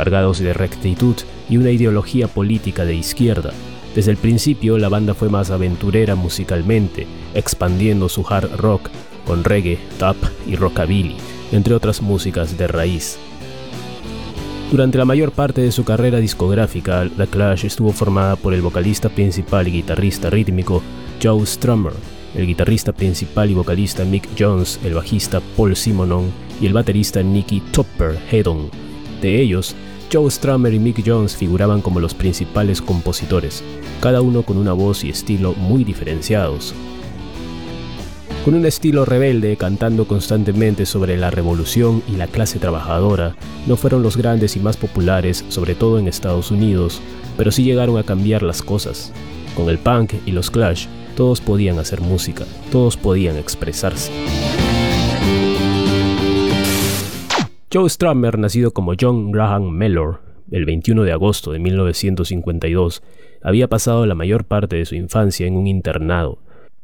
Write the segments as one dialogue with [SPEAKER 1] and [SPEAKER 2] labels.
[SPEAKER 1] cargados de rectitud y una ideología política de izquierda. Desde el principio, la banda fue más aventurera musicalmente, expandiendo su hard rock con reggae, tap y rockabilly, entre otras músicas de raíz. Durante la mayor parte de su carrera discográfica, The Clash estuvo formada por el vocalista principal y guitarrista rítmico Joe Strummer, el guitarrista principal y vocalista Mick Jones, el bajista Paul Simonon y el baterista Nicky Topper Hedon. De ellos, Joe Strummer y Mick Jones figuraban como los principales compositores, cada uno con una voz y estilo muy diferenciados. Con un estilo rebelde, cantando constantemente sobre la revolución y la clase trabajadora, no fueron los grandes y más populares, sobre todo en Estados Unidos, pero sí llegaron a cambiar las cosas. Con el punk y los Clash, todos podían hacer música, todos podían expresarse. Joe Strummer, nacido como John Graham Mellor, el 21 de agosto de 1952, había pasado la mayor parte de su infancia en un internado.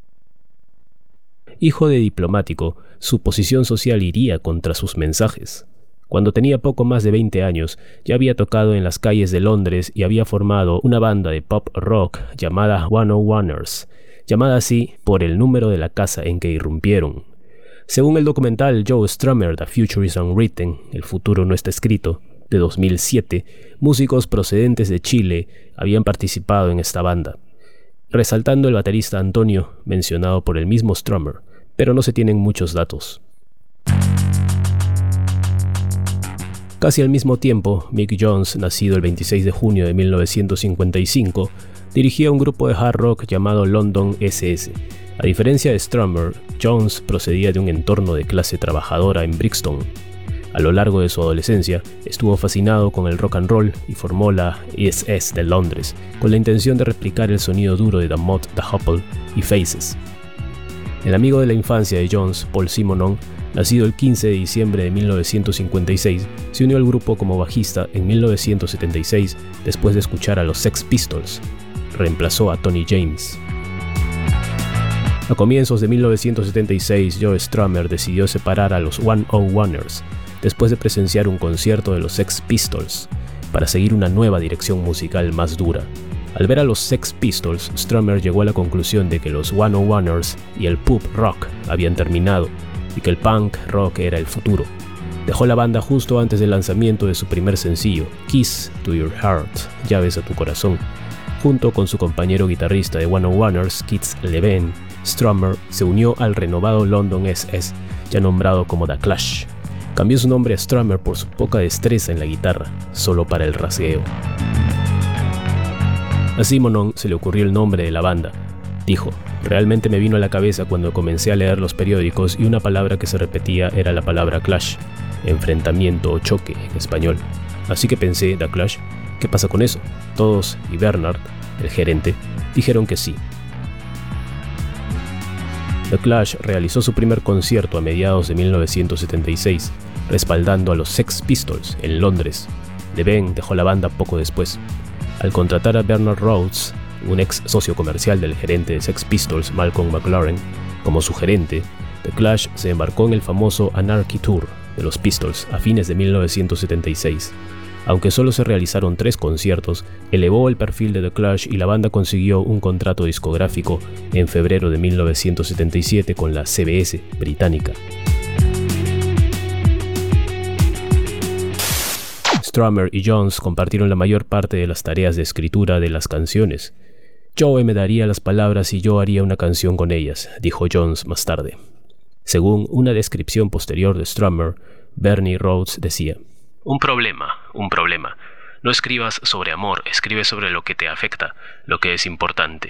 [SPEAKER 1] Hijo de diplomático, su posición social iría contra sus mensajes. Cuando tenía poco más de 20 años, ya había tocado en las calles de Londres y había formado una banda de pop rock llamada 101ers, llamada así por el número de la casa en que irrumpieron. Según el documental Joe Strummer, The Future is Unwritten, El futuro no está escrito, de 2007, músicos procedentes de Chile habían participado en esta banda, resaltando el baterista Antonio, mencionado por el mismo Strummer, pero no se tienen muchos datos. Casi al mismo tiempo, Mick Jones, nacido el 26 de junio de 1955, dirigía un grupo de hard rock llamado London SS. A diferencia de Strummer, Jones procedía de un entorno de clase trabajadora en Brixton. A lo largo de su adolescencia, estuvo fascinado con el rock and roll y formó la SS de Londres, con la intención de replicar el sonido duro de The Mod, The Hopple y Faces. El amigo de la infancia de Jones, Paul Simonon, nacido el 15 de diciembre de 1956, se unió al grupo como bajista en 1976 después de escuchar a los Sex Pistols. Reemplazó a Tony James. A comienzos de 1976, Joe Strummer decidió separar a los 101ers después de presenciar un concierto de los Sex Pistols para seguir una nueva dirección musical más dura. Al ver a los Sex Pistols, Strummer llegó a la conclusión de que los 101ers y el pop rock habían terminado y que el punk rock era el futuro. Dejó la banda justo antes del lanzamiento de su primer sencillo, Keys to Your Heart, Llaves a tu corazón. Junto con su compañero guitarrista de 101ers, Keith Levene, Strummer se unió al renovado London SS, ya nombrado como The Clash. Cambió su nombre a Strummer por su poca destreza en la guitarra, solo para el rasgueo. A Simonon se le ocurrió el nombre de la banda. Dijo: realmente me vino a la cabeza cuando comencé a leer los periódicos y una palabra que se repetía era la palabra clash, enfrentamiento o choque en español. Así que pensé, The Clash, ¿qué pasa con eso? Todos y Bernard, el gerente, dijeron que sí. The Clash realizó su primer concierto a mediados de 1976, respaldando a los Sex Pistols en Londres. Levene dejó la banda poco después. Al contratar a Bernard Rhodes, un ex socio comercial del gerente de Sex Pistols, Malcolm McLaren, como su gerente, The Clash se embarcó en el famoso Anarchy Tour de los Pistols a fines de 1976. Aunque solo se realizaron 3 conciertos, elevó el perfil de The Clash y la banda consiguió un contrato discográfico en febrero de 1977 con la CBS británica. Strummer y Jones compartieron la mayor parte de las tareas de escritura de las canciones. Joe me daría las palabras y yo haría una canción con ellas, dijo Jones más tarde. Según una descripción posterior de Strummer, Bernie Rhodes decía: un problema. No escribas sobre amor, escribe sobre lo que te afecta, lo que es importante.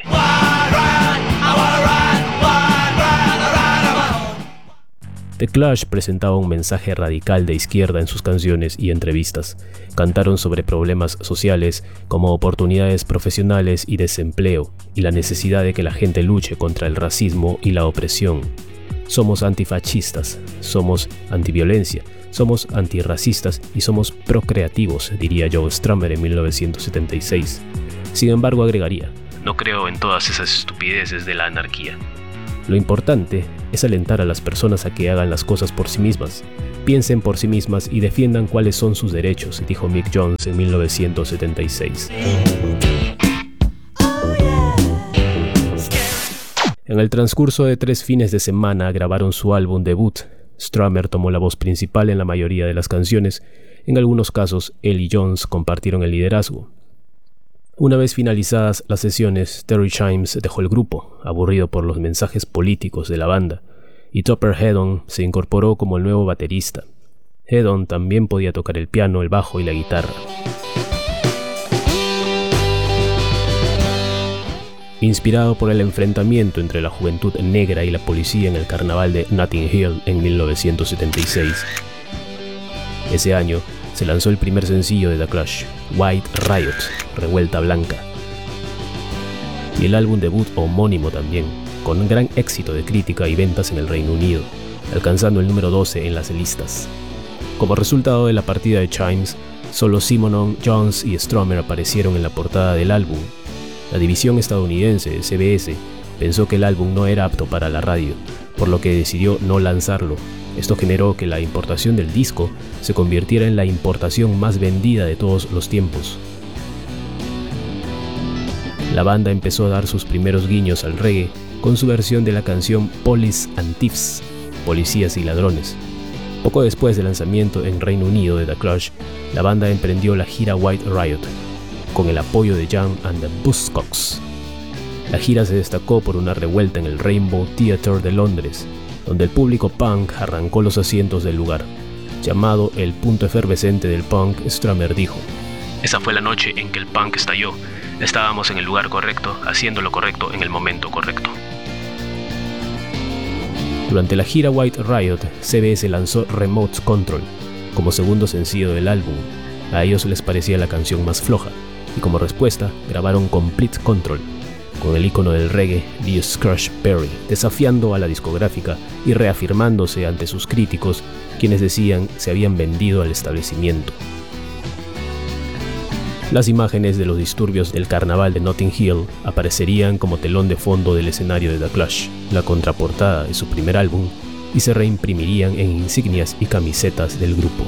[SPEAKER 1] The Clash presentaba un mensaje radical de izquierda en sus canciones y entrevistas. Cantaron sobre problemas sociales como oportunidades profesionales y desempleo, y la necesidad de que la gente luche contra el racismo y la opresión. Somos antifascistas, somos antiviolencia, somos antirracistas y somos procreativos, diría Joe Strummer en 1976. Sin embargo, agregaría: no creo en todas esas estupideces de la anarquía. Lo importante es alentar a las personas a que hagan las cosas por sí mismas. piensen por sí mismas y defiendan cuáles son sus derechos, dijo Mick Jones en 1976. En el transcurso de 3 fines de semana grabaron su álbum debut. Strummer tomó la voz principal en la mayoría de las canciones. En algunos casos, él y Jones compartieron el liderazgo. Una vez finalizadas las sesiones, Terry Chimes dejó el grupo, aburrido por los mensajes políticos de la banda, y Topper Headon se incorporó como el nuevo baterista. Headon también podía tocar el piano, el bajo y la guitarra. Inspirado por el enfrentamiento entre la juventud negra y la policía en el carnaval de Notting Hill en 1976. Ese año se lanzó el primer sencillo de The Clash, White Riot, Revuelta Blanca, y el álbum debut homónimo también, con un gran éxito de crítica y ventas en el Reino Unido, alcanzando el número 12 en las listas. Como resultado de la partida de Chimes, solo Simonon, Jones y Strummer aparecieron en la portada del álbum. La división estadounidense de CBS pensó que el álbum no era apto para la radio, por lo que decidió no lanzarlo. Esto generó que la importación del disco se convirtiera en la importación más vendida de todos los tiempos. La banda empezó a dar sus primeros guiños al reggae con su versión de la canción Police and Thieves, Policías y Ladrones. Poco después del lanzamiento en Reino Unido de The Clash, la banda emprendió la gira White Riot, con el apoyo de Young and the Buzzcocks. La gira se destacó por una revuelta en el Rainbow Theatre de Londres, donde el público punk arrancó los asientos del lugar. Llamado el punto efervescente del punk, Strummer dijo: "Esa fue la noche en que el punk estalló. Estábamos en el lugar correcto, haciendo lo correcto en el momento correcto". Durante la gira White Riot, CBS lanzó Remote Control como segundo sencillo del álbum. A ellos les parecía la canción más floja, y como respuesta grabaron Complete Control, con el ícono del reggae, Lee Scratch Perry, desafiando a la discográfica y reafirmándose ante sus críticos, quienes decían se habían vendido al establecimiento. Las imágenes de los disturbios del carnaval de Notting Hill aparecerían como telón de fondo del escenario de The Clash, la contraportada de su primer álbum, y se reimprimirían en insignias y camisetas del grupo.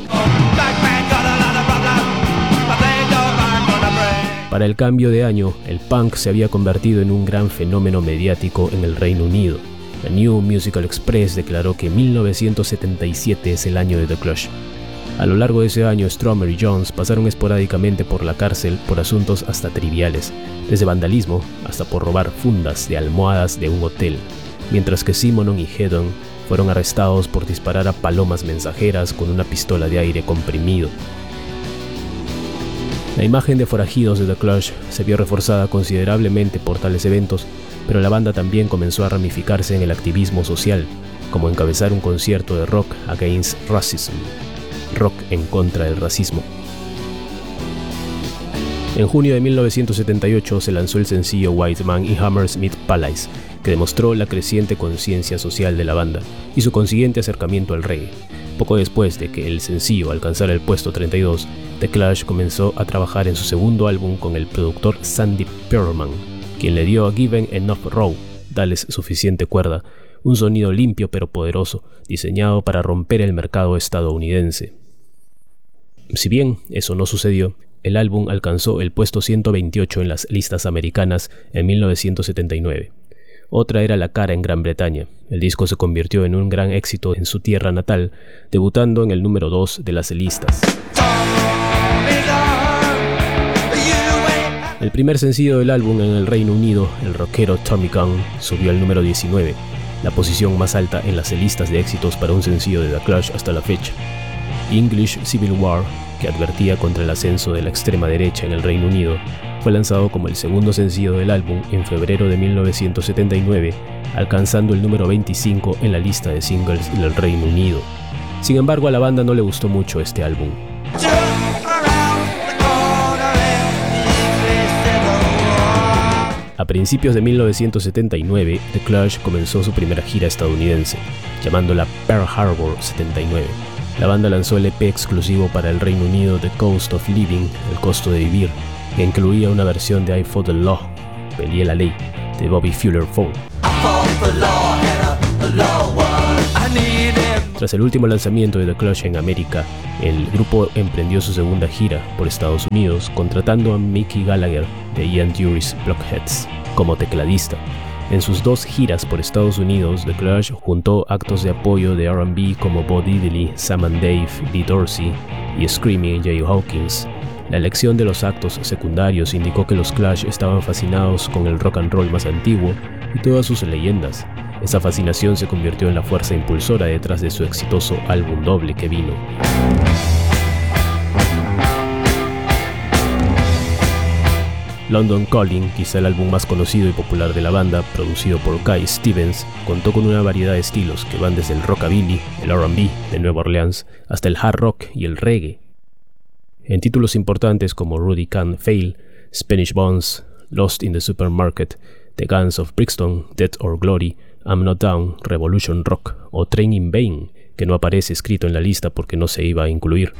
[SPEAKER 1] Para el cambio de año, el punk se había convertido en un gran fenómeno mediático en el Reino Unido. La New Musical Express declaró que 1977 es el año de The Clash. A lo largo de ese año, Strummer y Jones pasaron esporádicamente por la cárcel por asuntos hasta triviales, desde vandalismo hasta por robar fundas de almohadas de un hotel, mientras que Simonon y Headon fueron arrestados por disparar a palomas mensajeras con una pistola de aire comprimido. La imagen de forajidos de The Clash se vio reforzada considerablemente por tales eventos, pero la banda también comenzó a ramificarse en el activismo social, como encabezar un concierto de Rock Against Racism, rock en contra del racismo. En junio de 1978 se lanzó el sencillo White Man y Hammersmith Palace, que demostró la creciente conciencia social de la banda y su consiguiente acercamiento al reggae. Poco después de que el sencillo alcanzara el puesto 32, The Clash comenzó a trabajar en su segundo álbum con el productor Sandy Pearlman, quien le dio a Given Enough Rope, Dales suficiente cuerda, un sonido limpio pero poderoso, diseñado para romper el mercado estadounidense. Si bien eso no sucedió, el álbum alcanzó el puesto 128 en las listas americanas en 1979. Otra era la cara en Gran Bretaña. El disco se convirtió en un gran éxito en su tierra natal, debutando en el número 2 de las listas. El primer sencillo del álbum en el Reino Unido, el rockero Tommy Gunn, subió al número 19, la posición más alta en las listas de éxitos para un sencillo de The Clash hasta la fecha. English Civil War, que advertía contra el ascenso de la extrema derecha en el Reino Unido, fue lanzado como el segundo sencillo del álbum en febrero de 1979, alcanzando el número 25 en la lista de singles del Reino Unido. Sin embargo, a la banda no le gustó mucho este álbum. A principios de 1979, The Clash comenzó su primera gira estadounidense, llamándola Pearl Harbor 79. La banda lanzó el EP exclusivo para el Reino Unido The Cost of Living, El Costo de Vivir, que incluía una versión de I Fought the Law, Peleé la Ley, de Bobby Fuller Fowl. Tras el último lanzamiento de The Clash en América, el grupo emprendió su segunda gira por Estados Unidos, contratando a Mickey Gallagher de Ian Dury's Blockheads como tecladista. En sus 2 giras por Estados Unidos, The Clash juntó actos de apoyo de R&B como Bo Diddley, Sam and Dave, Lee Dorsey y Screaming Jay Hawkins. La elección de los actos secundarios indicó que los Clash estaban fascinados con el rock and roll más antiguo y todas sus leyendas. Esa fascinación se convirtió en la fuerza impulsora detrás de su exitoso álbum doble que vino. London Calling, quizá el álbum más conocido y popular de la banda, producido por Guy Stevens, contó con una variedad de estilos que van desde el rockabilly, el R&B de Nueva Orleans, hasta el hard rock y el reggae. En títulos importantes como Rudy Can't Fail, Spanish Bones, Lost in the Supermarket, The Guns of Brixton, Death or Glory, I'm Not Down, Revolution Rock o Train in Vain, que no aparece escrito en la lista porque no se iba a incluir.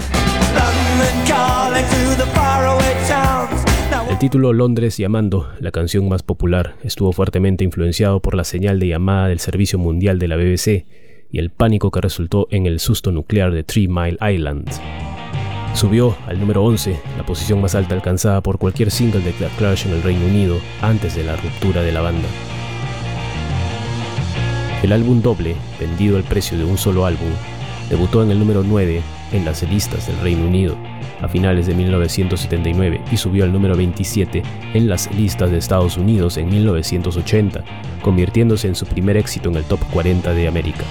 [SPEAKER 1] El título Londres llamando, la canción más popular, estuvo fuertemente influenciado por la señal de llamada del Servicio Mundial de la BBC y el pánico que resultó en el susto nuclear de 3 Mile Island. Subió al número 11, la posición más alta alcanzada por cualquier single de The Clash en el Reino Unido antes de la ruptura de la banda. El álbum doble, vendido al precio de un solo álbum, debutó en el número 9 en las listas del Reino Unido a finales de 1979 y subió al número 27 en las listas de Estados Unidos en 1980, convirtiéndose en su primer éxito en el top 40 de América.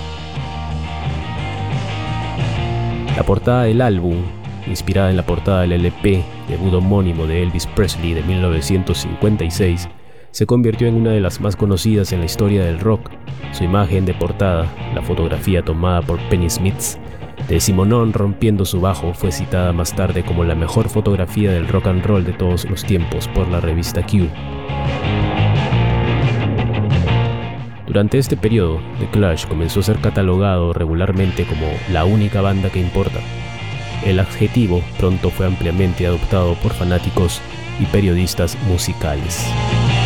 [SPEAKER 1] La portada del álbum, inspirada en la portada del LP debut homónimo de Elvis Presley de 1956, se convirtió en una de las más conocidas en la historia del rock. Su imagen de portada, la fotografía tomada por Penny Smith de Simonon rompiendo su bajo, fue citada más tarde como la mejor fotografía del rock and roll de todos los tiempos por la revista Q. Durante este periodo, The Clash comenzó a ser catalogado regularmente como la única banda que importa. El adjetivo pronto fue ampliamente adoptado por fanáticos y periodistas musicales.